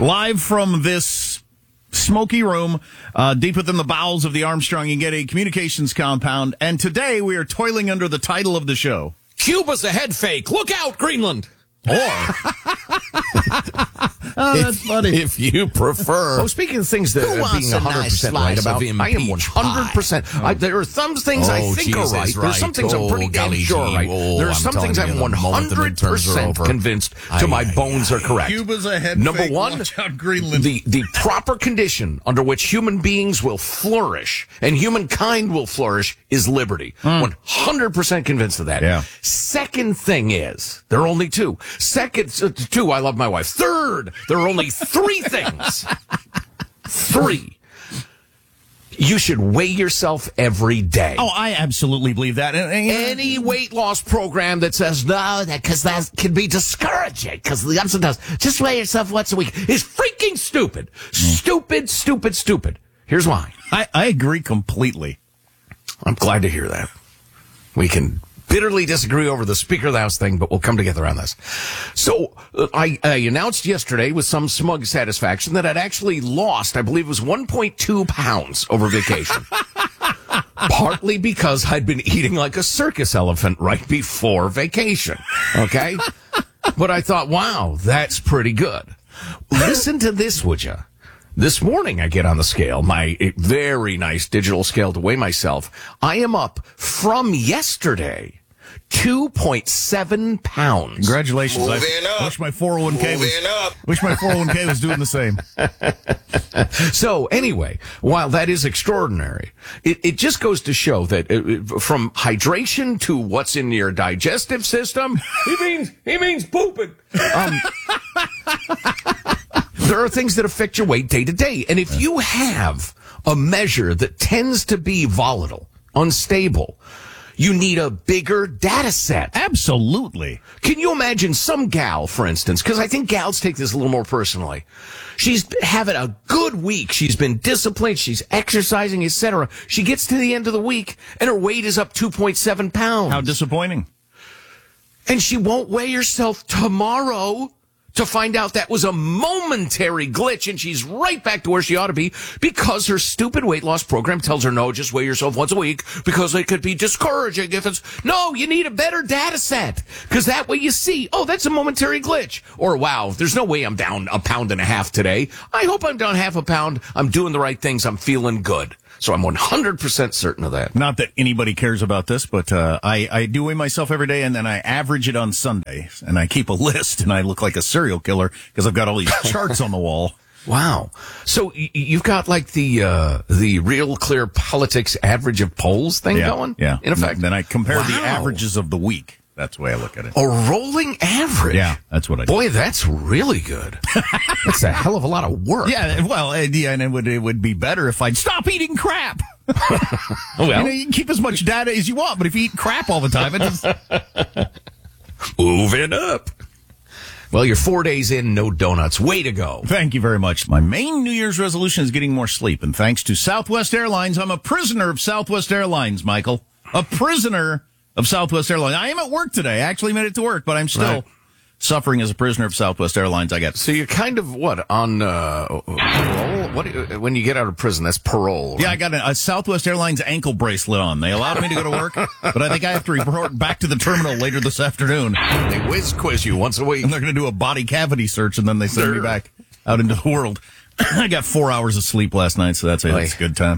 Live from this smoky room, deep within the bowels of the Armstrong and Getty Communications compound. And today we are toiling under the title of the show. Cuba's a head fake. Look out, Greenland. Or, oh, that's funny. If you prefer. Oh, speaking of things that are being 100% right about, I am 100%. There are some things I think are right. There's some things I'm pretty damn sure right. There are some things I'm 100% convinced to my bones are correct. Cuba's a head Number fake. one, Watch out, Greenland. the proper condition under which human beings will flourish and humankind will flourish is liberty. 100% convinced of that. Yeah. Second thing is, there are only two. Second, two, I love my wife. Third, there are only three things. Three. You should weigh yourself every day. Oh, I absolutely believe that. Any weight loss program that says, no, because that can be discouraging, because the ups and downs, just weigh yourself once a week, is freaking stupid. Stupid, stupid, stupid. Here's why. I agree completely. I'm glad to hear that. We can bitterly disagree over the Speaker of the House thing, but we'll come together on this. So I announced yesterday with some smug satisfaction that I'd actually lost, I believe it was 1.2 pounds over vacation. Partly because I'd been eating like a circus elephant right before vacation. Okay? But I thought, wow, that's pretty good. Listen to this, would you? This morning I get on the scale, my very nice digital scale to weigh myself. I am up from yesterday 2.7 pounds. Congratulations. I wish my 401k was doing the same. So anyway, while that is extraordinary, it just goes to show that from hydration to what's in your digestive system, he means pooping. There are things that affect your weight day to day. And if you have a measure that tends to be volatile, unstable, you need a bigger data set. Absolutely. Can you imagine some gal, for instance, because I think gals take this a little more personally. She's having a good week. She's been disciplined. She's exercising, etc. She gets to the end of the week and her weight is up 2.7 pounds. How disappointing. And she won't weigh herself tomorrow to find out that was a momentary glitch and she's right back to where she ought to be because her stupid weight loss program tells her, no, just weigh yourself once a week because it could be discouraging if it's, no, you need a better data set because that way you see, oh, that's a momentary glitch. Or, wow, there's no way I'm down 1.5 pounds today. I hope I'm down 0.5 pound. I'm doing the right things. I'm feeling good. So I'm 100% certain of that. Not that anybody cares about this, but I do weigh myself every day, and then I average it on Sundays, and I keep a list, and I look like a serial killer because I've got all these charts on the wall. Wow. So you've got like the Real Clear Politics average of polls thing going? Yeah. In effect? Then I compare the averages of the week. That's the way I look at it. A rolling average? Yeah, that's what I do. Boy, that's really good. That's a hell of a lot of work. Yeah, well, and it would be better if I'd stop eating crap. Well, you can keep as much data as you want, but if you eat crap all the time, it just... Moving up. Well, you're 4 days in, no donuts. Way to go. Thank you very much. My main New Year's resolution is getting more sleep, and thanks to Southwest Airlines, I'm a prisoner of Southwest Airlines, Michael. A prisoner of Southwest Airlines. I am at work today. I actually made it to work, but I'm still suffering as a prisoner of Southwest Airlines, I guess. So you're kind of, on parole? When you get out of prison, that's parole. Right? Yeah, I got a Southwest Airlines ankle bracelet on. They allowed me to go to work, but I think I have to report back to the terminal later this afternoon. They whiz quiz you once a week. And they're going to do a body cavity search, and then they send me back out into the world. I got 4 hours of sleep last night, so that's a good time.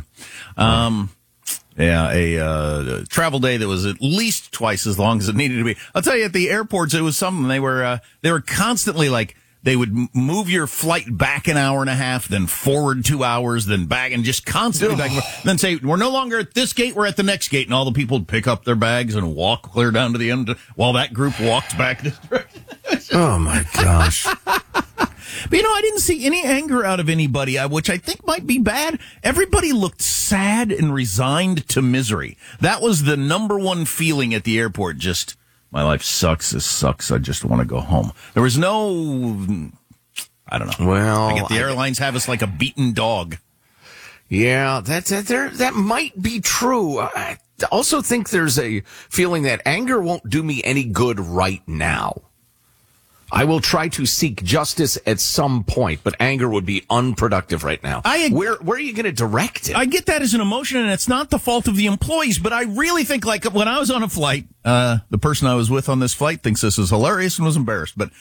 Yeah, a travel day that was at least twice as long as it needed to be. I'll tell you, at the airports, it was something. They were constantly like, they would move your flight back an hour and a half, then forward 2 hours, then back, and just constantly back and forth. Then say, we're no longer at this gate, we're at the next gate. And all the people would pick up their bags and walk clear down to the end while that group walked back. Oh, my gosh. But, I didn't see any anger out of anybody, which I think might be bad. Everybody looked sad and resigned to misery. That was the number one feeling at the airport. Just, my life sucks. This sucks. I just want to go home. There was no, I don't know. Well, I get the airlines have us like a beaten dog. Yeah, that might be true. I also think there's a feeling that anger won't do me any good right now. I will try to seek justice at some point, but anger would be unproductive right now. Where are you going to direct it? I get that as an emotion, and it's not the fault of the employees, but I really think, like, when I was on a flight, the person I was with on this flight thinks this is hilarious and was embarrassed, but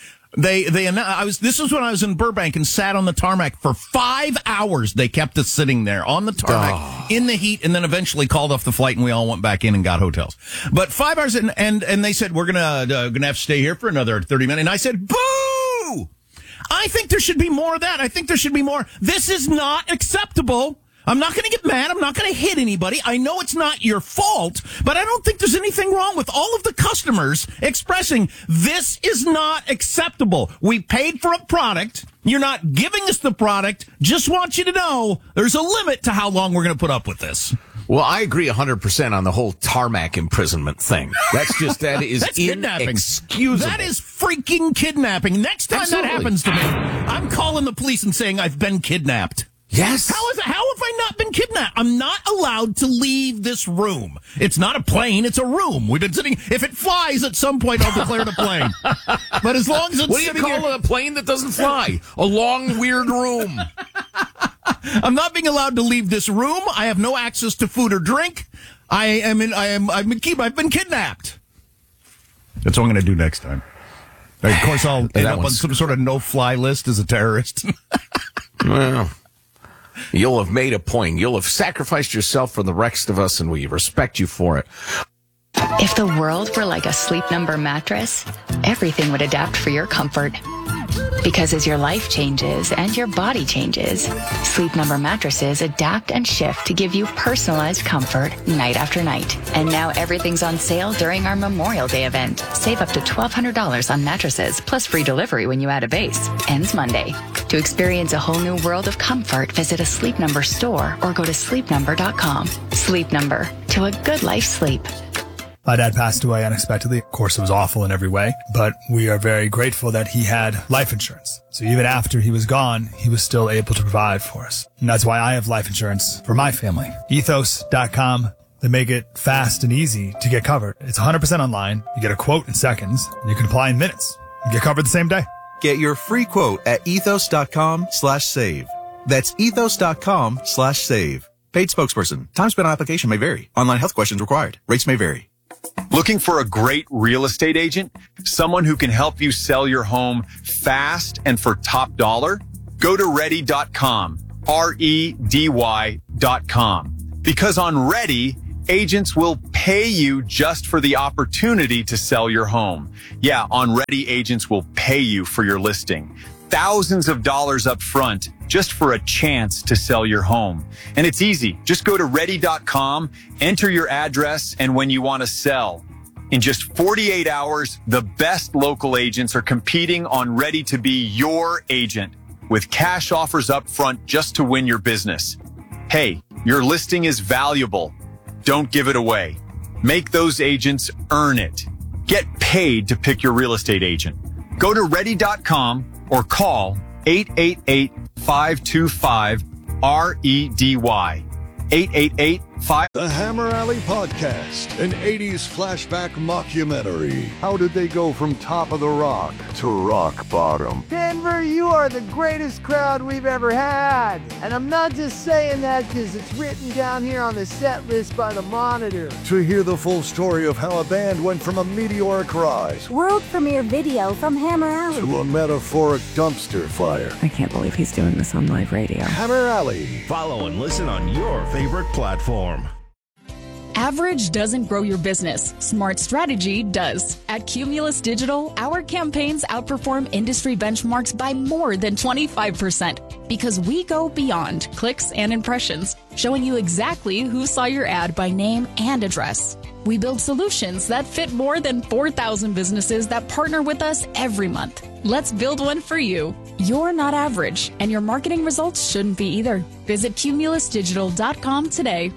this was when I was in Burbank and sat on the tarmac for 5 hours. They kept us sitting there on the tarmac in the heat, and then eventually called off the flight, and we all went back in and got hotels. But 5 hours, and they said, we're gonna have to stay here for another 30 minutes. And I said, boo! I think there should be more of that. I think there should be more. This is not acceptable. I'm not going to get mad. I'm not going to hit anybody. I know it's not your fault, but I don't think there's anything wrong with all of the customers expressing this is not acceptable. We paid for a product. You're not giving us the product. Just want you to know there's a limit to how long we're going to put up with this. Well, I agree 100% on the whole tarmac imprisonment thing. That is inexcusable. That is freaking kidnapping. Next time that happens to me, I'm calling the police and saying I've been kidnapped. Yes. How have I not been kidnapped? I'm not allowed to leave this room. It's not a plane, it's a room. We've been sitting. If it flies at some point, I'll declare it a plane. But as long as it's what do you call a plane that doesn't fly? A long, weird room. I'm not being allowed to leave this room. I have no access to food or drink. I've been kidnapped. That's what I'm going to do next time. Of course, I'll end up on some sort of no-fly list as a terrorist. Well, you'll have made a point. You'll have sacrificed yourself for the rest of us, and we respect you for it. If the world were like a Sleep Number mattress, everything would adapt for your comfort. Because as your life changes and your body changes, Sleep Number mattresses adapt and shift to give you personalized comfort night after night. And now everything's on sale during our Memorial Day event. Save up to $1,200 on mattresses, plus free delivery when you add a base. Ends Monday. To experience a whole new world of comfort, visit a Sleep Number store or go to sleepnumber.com. Sleep Number. To a good life sleep. My dad passed away unexpectedly. Of course, it was awful in every way, but we are very grateful that he had life insurance. So even after he was gone, he was still able to provide for us. And that's why I have life insurance for my family. Ethos.com. They make it fast and easy to get covered. It's 100% online. You get a quote in seconds, and you can apply in minutes and get covered the same day. Get your free quote at ethos.com/save. That's ethos.com/save. Paid spokesperson. Time spent on application may vary. Online health questions required. Rates may vary. Looking for a great real estate agent? Someone who can help you sell your home fast and for top dollar? Go to ready.com. REDY.com. Because on Ready, agents will pay you just for the opportunity to sell your home. Yeah, on Ready, agents will pay you for your listing. Thousands of dollars up front just for a chance to sell your home. And it's easy. Just go to ready.com, enter your address, and when you want to sell. In just 48 hours, the best local agents are competing on Ready to be your agent with cash offers up front just to win your business. Hey, your listing is valuable. Don't give it away. Make those agents earn it. Get paid to pick your real estate agent. Go to ready.com or call 888-525-REDY. 888-5... The Hammer Alley Podcast, an 80s flashback mockumentary. How did they go from top of the rock to rock bottom? Denver, you are the greatest crowd we've ever had. And I'm not just saying that because it's written down here on the set list by the Monitor. To hear the full story of how a band went from a meteoric rise, world premiere video from Hammer Alley, to a metaphoric dumpster fire. I can't believe he's doing this on live radio. Hammer Alley. Follow and listen on your favorite platform. Average doesn't grow your business. Smart strategy does. At Cumulus Digital, our campaigns outperform industry benchmarks by more than 25% because we go beyond clicks and impressions, showing you exactly who saw your ad by name and address. We build solutions that fit more than 4,000 businesses that partner with us every month. Let's build one for you. You're not average, and your marketing results shouldn't be either. Visit cumulusdigital.com today.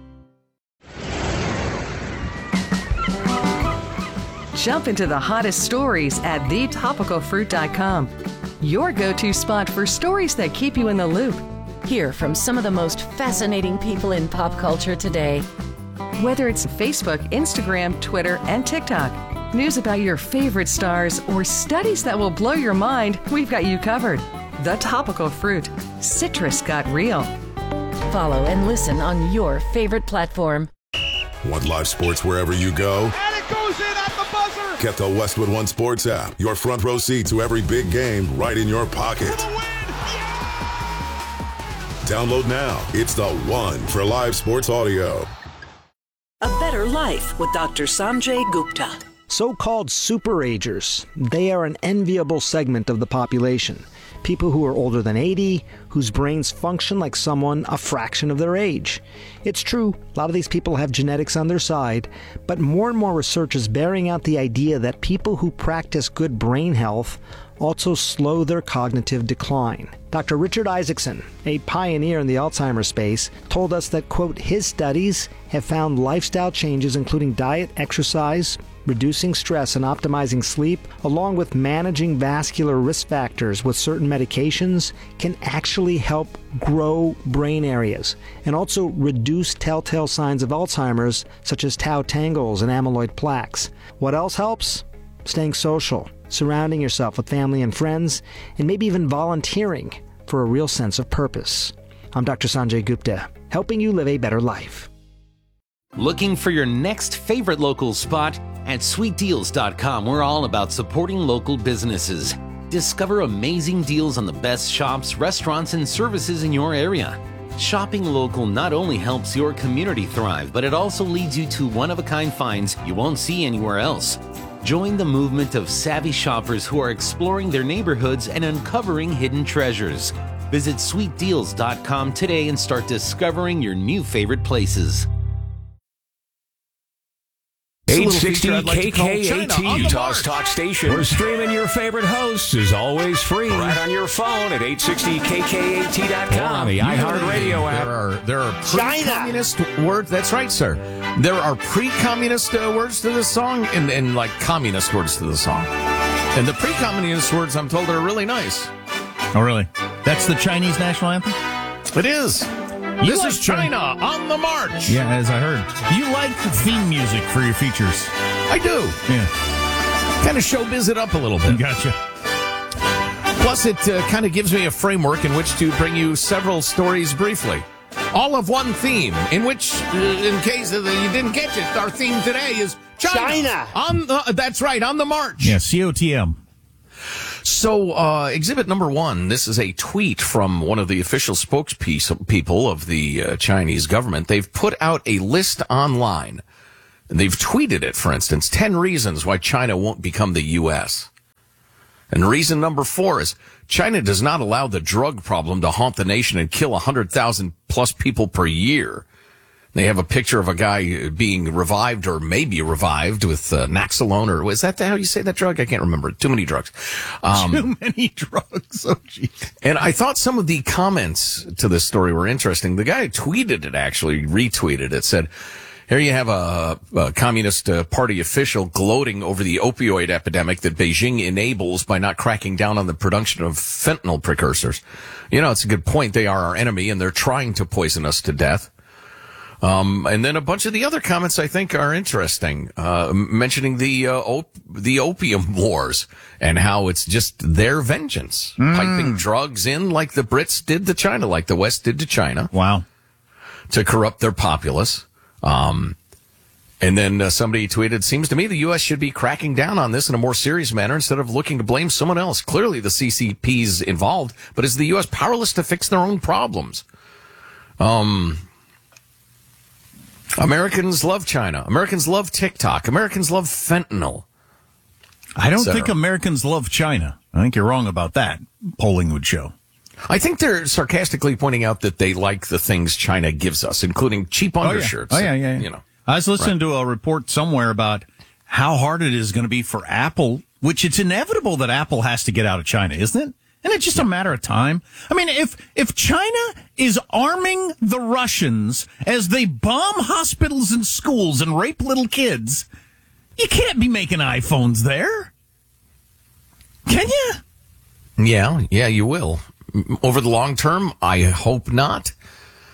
Jump into the hottest stories at thetopicalfruit.com. Your go-to spot for stories that keep you in the loop. Hear from some of the most fascinating people in pop culture today. Whether it's Facebook, Instagram, Twitter, and TikTok. News about your favorite stars or studies that will blow your mind, we've got you covered. The Topical Fruit. Citrus got real. Follow and listen on your favorite platform. Want live sports wherever you go? And it goes in at the buzzer! Get the Westwood One Sports app. Your front row seat to every big game right in your pocket. For the win! Download now. It's the one for live sports audio. A Better Life with Dr. Sanjay Gupta. So-called superagers. They are an enviable segment of the population. People who are older than 80, whose brains function like someone a fraction of their age. It's true, a lot of these people have genetics on their side, but more and more research is bearing out the idea that people who practice good brain health also slow their cognitive decline. Dr. Richard Isaacson, a pioneer in the Alzheimer's space, told us that, quote, his studies have found lifestyle changes including diet, exercise, reducing stress and optimizing sleep, along with managing vascular risk factors with certain medications, can actually help grow brain areas and also reduce telltale signs of Alzheimer's, such as tau tangles and amyloid plaques. What else helps? Staying social, surrounding yourself with family and friends, and maybe even volunteering for a real sense of purpose. I'm Dr. Sanjay Gupta, helping you live a better life. Looking for your next favorite local spot? At sweetdeals.com, we're all about supporting local businesses. Discover amazing deals on the best shops, restaurants, and services in your area. Shopping local not only helps your community thrive, but it also leads you to one-of-a-kind finds you won't see anywhere else. Join the movement of savvy shoppers who are exploring their neighborhoods and uncovering hidden treasures. Visit sweetdeals.com today and start discovering your new favorite places. 860 KKAT, Utah's talk station. We're streaming your favorite hosts is always free. Right on your phone at 860KKAT.com. Or on the iHeartRadio app. There are pre-communist words. That's right, sir. There are pre-communist words to this song and like communist words to the song. And the pre-communist words, I'm told, are really nice. Oh, really? That's the Chinese national anthem? It is. This is China on the march. Yeah, as I heard. You like the theme music for your features? I do. Yeah. Kind of showbiz it up a little bit. Gotcha. Plus, it kind of gives me a framework in which to bring you several stories briefly. All of one theme, in which, in case you didn't catch it, our theme today is China. That's right, on the march. Yeah, COTM. So, exhibit number 1, this is a tweet from one of the official spokespeople of the Chinese government. They've put out a list online. They've tweeted it, for instance, 10 reasons why China won't become the U.S. And reason number 4 is China does not allow the drug problem to haunt the nation and kill 100,000 plus people per year. They have a picture of a guy being revived or maybe revived with Naxalone, or is that how you say that drug? I can't remember. Too many drugs. Too many drugs. Oh, geez. And I thought some of the comments to this story were interesting. The guy who tweeted it actually retweeted it, said, here you have a Communist Party official gloating over the opioid epidemic that Beijing enables by not cracking down on the production of fentanyl precursors. You know, it's a good point. They are our enemy, and they're trying to poison us to death. And then a bunch of the other comments I think are interesting, mentioning the opium wars and how it's just their vengeance, piping drugs in like the Brits did to China, like the West did to China. Wow. To corrupt their populace. And then somebody tweeted, seems to me the U.S. should be cracking down on this in a more serious manner instead of looking to blame someone else. Clearly the CCP's involved, but is the U.S. powerless to fix their own problems? Americans love China. Americans love TikTok. Americans love fentanyl. I don't think Americans love China. I think you're wrong about that, polling would show. I think they're sarcastically pointing out that they like the things China gives us, including cheap undershirts. Oh, yeah. You know, I was listening to a report somewhere about how hard it is going to be for Apple, which it's inevitable that Apple has to get out of China, isn't it? And it's just a matter of time. I mean, if China is arming the Russians as they bomb hospitals and schools and rape little kids, you can't be making iPhones there. Can you? Yeah, you will. Over the long term, I hope not.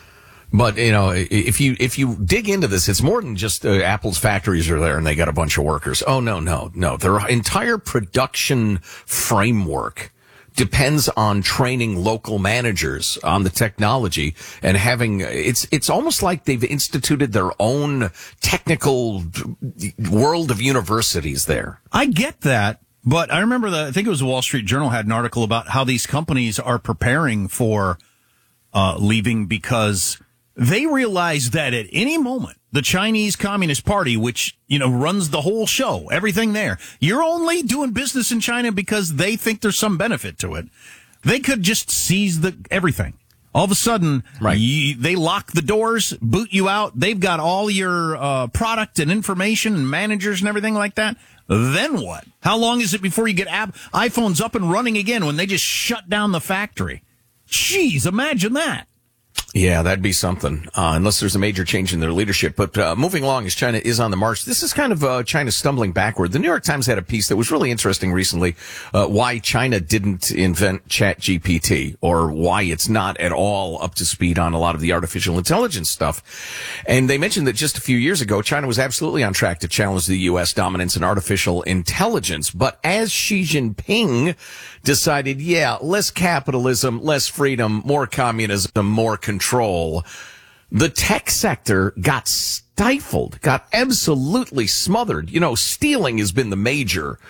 But, if you dig into this, it's more than just Apple's factories are there and they got a bunch of workers. Oh, no. Their entire production framework depends on training local managers on the technology and having, it's almost like they've instituted their own technical world of universities there. I get that. But I remember I think it was the Wall Street Journal had an article about how these companies are preparing for leaving because they realize that at any moment, the Chinese Communist Party, which, runs the whole show, everything there, you're only doing business in China because they think there's some benefit to it. They could just seize everything. All of a sudden, they lock the doors, boot you out. They've got all your product and information and managers and everything like that. Then what? How long is it before you get iPhones up and running again when they just shut down the factory? Jeez, imagine that. Yeah, that'd be something, unless there's a major change in their leadership. But moving along, as China is on the march, this is kind of China stumbling backward. The New York Times had a piece that was really interesting recently, why China didn't invent ChatGPT, or why it's not at all up to speed on a lot of the artificial intelligence stuff. And they mentioned that just a few years ago, China was absolutely on track to challenge the U.S. dominance in artificial intelligence. But as Xi Jinping decided, less capitalism, less freedom, more communism, more control, the tech sector got stifled, got absolutely smothered. Stealing has been the major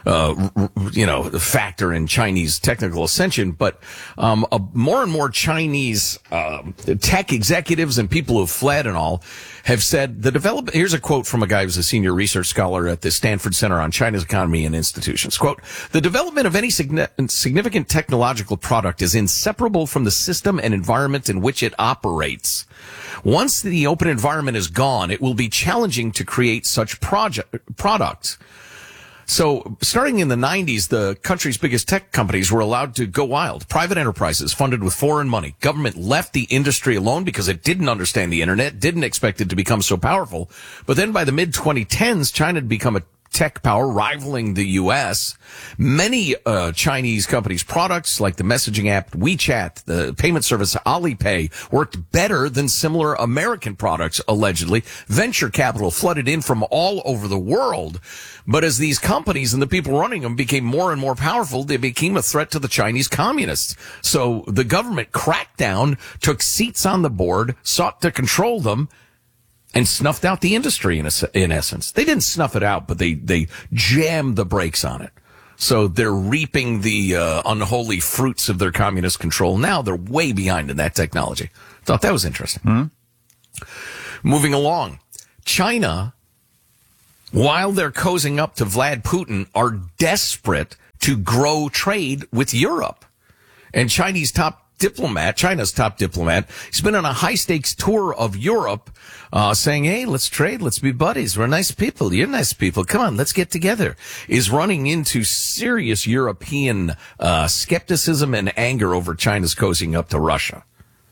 factor in Chinese technical ascension, but more and more Chinese tech executives and people who have fled and all have said the development. Here's a quote from a guy who's a senior research scholar at the Stanford Center on China's Economy and Institutions. Quote, the development of any significant technological product is inseparable from the system and environment in which it operates. Once the open environment is gone, it will be challenging to create such products. So starting in the 90s, the country's biggest tech companies were allowed to go wild. Private enterprises funded with foreign money. Government left the industry alone because it didn't understand the internet, didn't expect it to become so powerful. But then by the mid-2010s, China had become a tech power rivaling the U.S. Many Chinese companies' products, like the messaging app WeChat, the payment service Alipay, worked better than similar American products, allegedly. Venture capital flooded in from all over the world. But as these companies and the people running them became more and more powerful, they became a threat to the Chinese communists. So the government cracked down, took seats on the board, sought to control them, and snuffed out the industry in essence. They didn't snuff it out, but they jammed the brakes on it. So they're reaping the unholy fruits of their communist control. Now they're way behind in that technology. Thought that was interesting. Mm-hmm. Moving along. China, while they're cozying up to Vlad Putin, are desperate to grow trade with Europe. And China's top diplomat, he's been on a high-stakes tour of Europe, saying, hey, let's trade, let's be buddies, we're nice people, you're nice people, come on, let's get together, is running into serious European skepticism and anger over China's cozying up to Russia.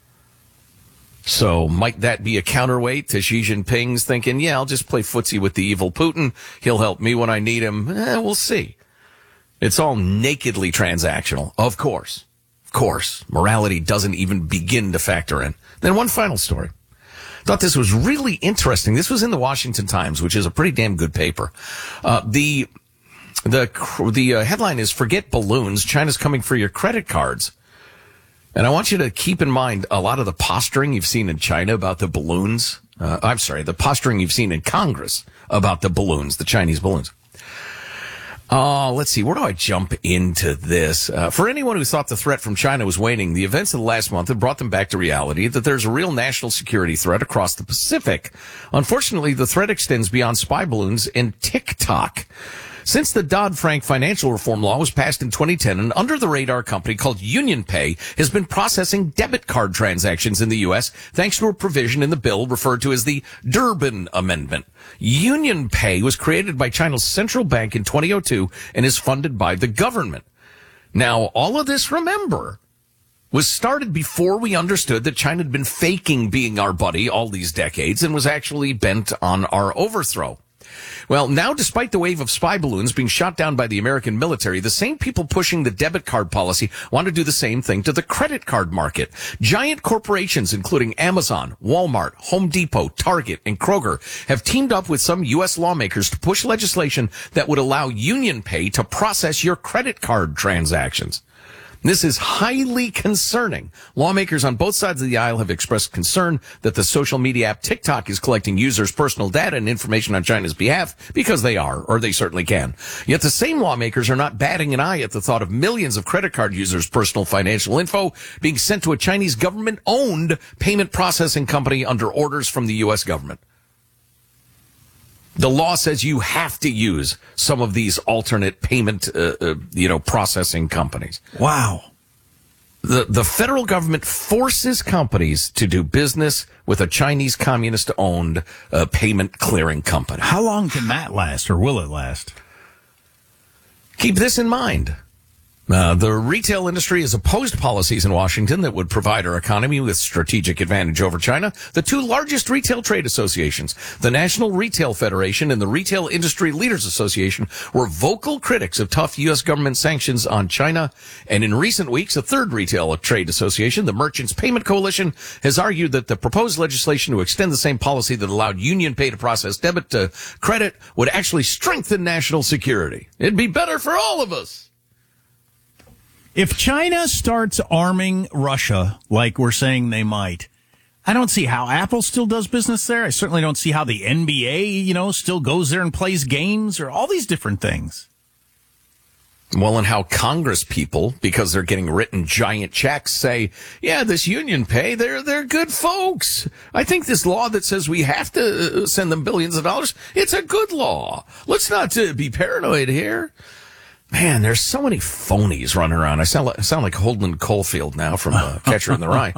So might that be a counterweight to Xi Jinping's thinking, I'll just play footsie with the evil Putin, he'll help me when I need him? We'll see. It's all nakedly transactional, of course. Of course, morality doesn't even begin to factor in. Then one final story. Thought this was really interesting. This was in the Washington Times, which is a pretty damn good paper. The headline is, Forget Balloons, China's coming for your credit cards. And I want you to keep in mind a lot of the posturing you've seen in China about the balloons. The posturing you've seen in Congress about the balloons, the Chinese balloons. Let's see. Where do I jump into this? For anyone who thought the threat from China was waning, the events of the last month have brought them back to reality that there's a real national security threat across the Pacific. Unfortunately, the threat extends beyond spy balloons and TikTok. Since the Dodd-Frank financial reform law was passed in 2010, an under-the-radar company called UnionPay has been processing debit card transactions in the U.S. thanks to a provision in the bill referred to as the Durbin Amendment. UnionPay was created by China's central bank in 2002 and is funded by the government. Now, all of this, remember, was started before we understood that China had been faking being our buddy all these decades and was actually bent on our overthrow. Well, now despite the wave of spy balloons being shot down by the American military, the same people pushing the debit card policy want to do the same thing to the credit card market. Giant corporations, including Amazon, Walmart, Home Depot, Target, and Kroger, have teamed up with some U.S. lawmakers to push legislation that would allow UnionPay to process your credit card transactions. This is highly concerning. Lawmakers on both sides of the aisle have expressed concern that the social media app TikTok is collecting users' personal data and information on China's behalf because they are, or they certainly can. Yet the same lawmakers are not batting an eye at the thought of millions of credit card users' personal financial info being sent to a Chinese government-owned payment processing company under orders from the U.S. government. The law says you have to use some of these alternate payment, processing companies. Wow. The federal government forces companies to do business with a Chinese communist-owned payment clearing company. How long can that last, or will it last? Keep this in mind. The retail industry has opposed policies in Washington that would provide our economy with strategic advantage over China. The two largest retail trade associations, the National Retail Federation and the Retail Industry Leaders Association, were vocal critics of tough U.S. government sanctions on China. And in recent weeks, a third retail trade association, the Merchants Payment Coalition, has argued that the proposed legislation to extend the same policy that allowed UnionPay to process debit to credit would actually strengthen national security. It'd be better for all of us. If China starts arming Russia like we're saying they might, I don't see how Apple still does business there. I certainly don't see how the NBA, still goes there and plays games, or all these different things. Well, and how Congress people, because they're getting written giant checks, say, yeah, this UnionPay, they're good folks. I think this law that says we have to send them billions of dollars, it's a good law. Let's not be paranoid here. Man, there's so many phonies running around. I sound like Holden Caulfield now from Catcher in the Rye.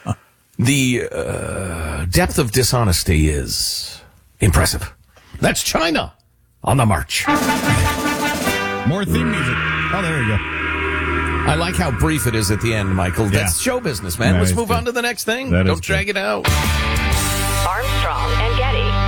The depth of dishonesty is impressive. That's China on the march. More theme music. Oh, there you go. I like how brief it is at the end, Michael. That's show business, man. Let's move on to the next thing. Don't drag it out. Armstrong and Getty.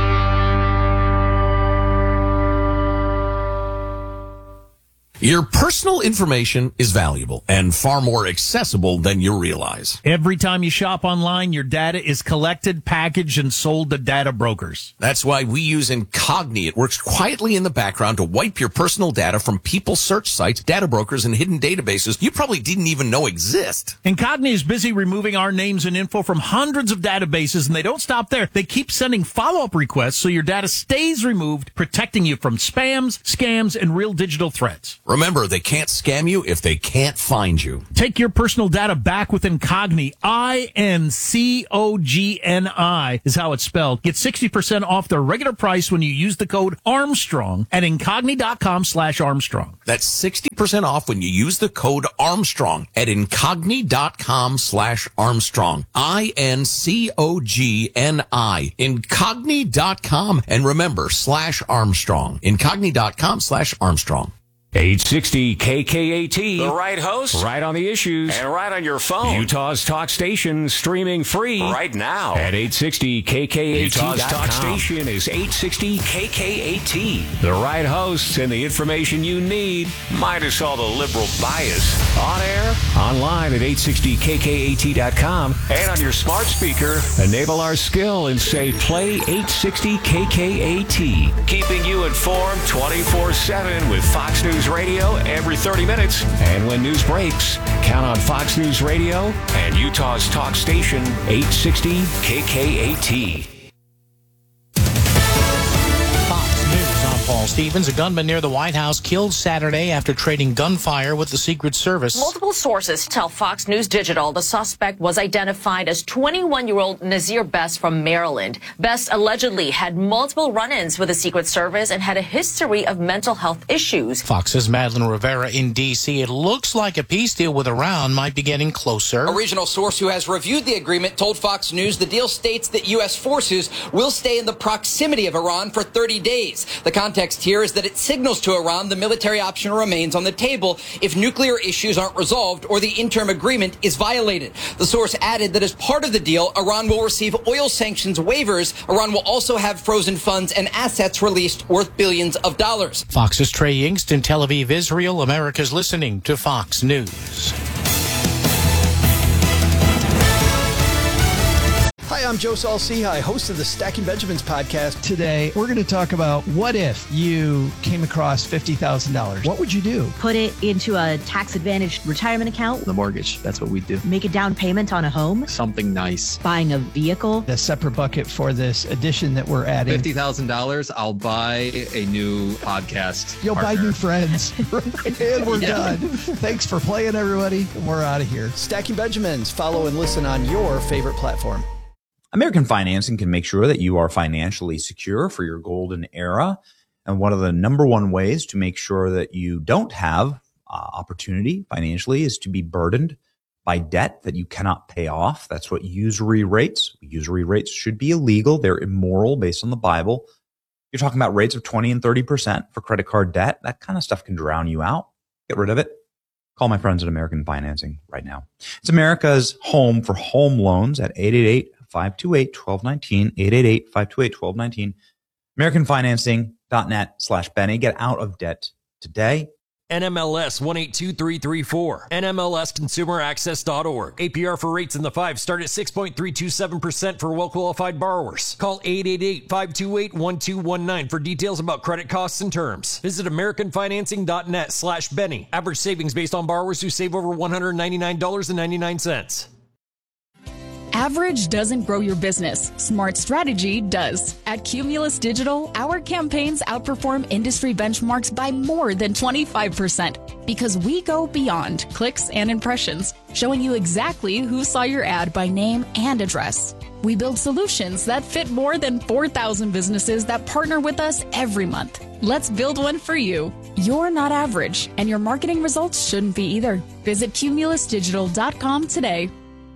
Your personal information is valuable and far more accessible than you realize. Every time you shop online, your data is collected, packaged, and sold to data brokers. That's why we use Incogni. It works quietly in the background to wipe your personal data from people search sites, data brokers, and hidden databases you probably didn't even know exist. Incogni is busy removing our names and info from hundreds of databases, and they don't stop there. They keep sending follow-up requests so your data stays removed, protecting you from spams, scams, and real digital threats. Remember, they can't scam you if they can't find you. Take your personal data back with Incogni. Incogni is how it's spelled. Get 60% off their regular price when you use the code Armstrong at Incogni.com/Armstrong. That's 60% off when you use the code Armstrong at Incogni.com/Armstrong. INCOGNI. Incogni.com. And remember, /Armstrong. Incogni.com/Armstrong. 860 KKAT. The right host, right on the issues, and right on your phone. Utah's talk station, streaming free right now at 860 KKAT. Utah's talk station is 860 KKAT. The right hosts and the information you need, minus all the liberal bias. On air, online at 860KKAT.com, and on your smart speaker, enable our skill and say play 860 KKAT. Keeping you informed 24/7 with Fox News Radio every 30 minutes. And when news breaks, count on Fox News Radio and Utah's talk station, 860 KKAT. Paul Stevens, a gunman near the White House, killed Saturday after trading gunfire with the Secret Service. Multiple sources tell Fox News Digital the suspect was identified as 21-year-old Nazir Best from Maryland. Best allegedly had multiple run-ins with the Secret Service and had a history of mental health issues. Fox's Madeline Rivera in D.C. It looks like a peace deal with Iran might be getting closer. A regional source who has reviewed the agreement told Fox News the deal states that U.S. forces will stay in the proximity of Iran for 30 days. The context context here is that it signals to Iran the military option remains on the table if nuclear issues aren't resolved or the interim agreement is violated. The source added that as part of the deal, Iran will receive oil sanctions waivers. Iran will also have frozen funds and assets released worth billions of dollars. Fox's Trey Yingst in Tel Aviv, Israel. America's listening to Fox News. Hi, I'm Joe Saul-Sehy, host of the Stacking Benjamins podcast. Today, we're going to talk about what if you came across $50,000. What would you do? Put it into a tax-advantaged retirement account. The mortgage, that's what we do. Make a down payment on a home. Something nice. Buying a vehicle. A separate bucket for this addition that we're adding. $50,000, I'll buy a new podcast. You'll partner. buy new friends. And we're done. Thanks for playing, everybody. We're out of here. Stacking Benjamins. Follow and listen on your favorite platform. American Financing can make sure that you are financially secure for your golden era. And one of the number one ways to make sure that you don't have opportunity financially is to be burdened by debt that you cannot pay off. That's what usury rates. Usury rates should be illegal. They're immoral based on the Bible. You're talking about rates of 20 and 30% for credit card debt. That kind of stuff can drown you out. Get rid of it. Call my friends at American Financing right now. It's America's home for home loans at 888-528-1219, 888-528-1219, AmericanFinancing.net/Benny. Get out of debt today. NMLS 182334, NMLSConsumerAccess.org. APR for rates in the 5 start at 6.327% for well-qualified borrowers. Call 888-528-1219 for details about credit costs and terms. Visit AmericanFinancing.net/Benny. Average savings based on borrowers who save over $199.99. Average doesn't grow your business. Smart strategy does. At Cumulus Digital, our campaigns outperform industry benchmarks by more than 25% because we go beyond clicks and impressions, showing you exactly who saw your ad by name and address. We build solutions that fit more than 4,000 businesses that partner with us every month. Let's build one for you. You're not average, and your marketing results shouldn't be either. Visit cumulusdigital.com today.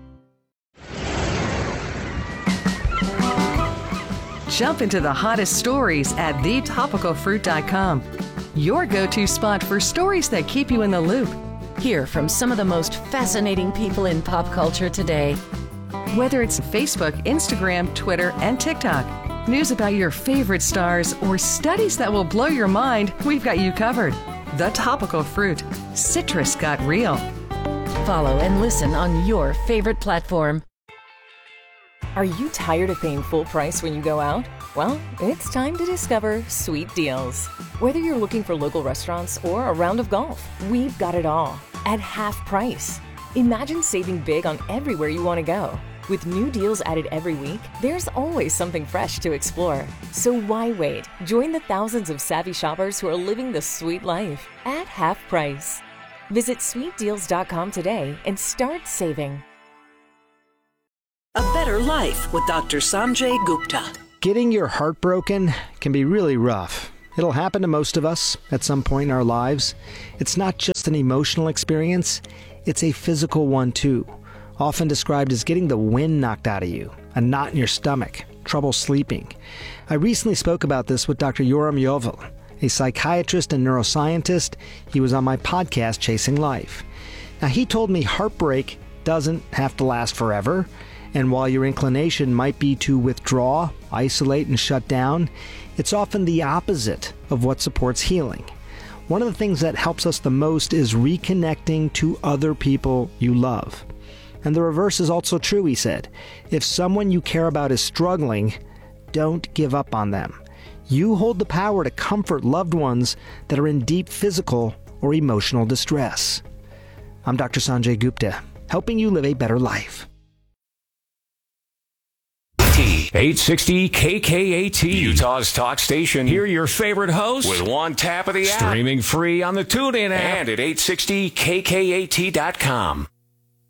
Jump into the hottest stories at thetopicalfruit.com. Your go-to spot for stories that keep you in the loop. Hear from some of the most fascinating people in pop culture today. Whether it's Facebook, Instagram, Twitter, and TikTok, news about your favorite stars, or studies that will blow your mind, we've got you covered. The Topical Fruit. Citrus got real. Follow and listen on your favorite platform. Are you tired of paying full price when you go out? Well, it's time to discover Sweet Deals. Whether you're looking for local restaurants or a round of golf, we've got it all at half price. Imagine saving big on everywhere you want to go. With new deals added every week, there's always something fresh to explore. So why wait? Join the thousands of savvy shoppers who are living the sweet life at half price. Visit sweetdeals.com today and start saving. A Better Life with Dr. Sanjay Gupta. Getting your heart broken can be really rough. It'll happen to most of us at some point in our lives. It's not just an emotional experience, it's a physical one too. Often described as getting the wind knocked out of you, a knot in your stomach, trouble sleeping. I recently spoke about this with Dr. Yoram Yovel, a psychiatrist and neuroscientist. He was on my podcast, Chasing Life. Now, he told me heartbreak doesn't have to last forever. And while your inclination might be to withdraw, isolate, and shut down, it's often the opposite of what supports healing. One of the things that helps us the most is reconnecting to other people you love. And the reverse is also true, he said. If someone you care about is struggling, don't give up on them. You hold the power to comfort loved ones that are in deep physical or emotional distress. I'm Dr. Sanjay Gupta, helping you live a better life. 860 KKAT, Utah's talk station. Hear your favorite host with one tap of the app. Streaming free on the TuneIn app and at 860KKAT.com.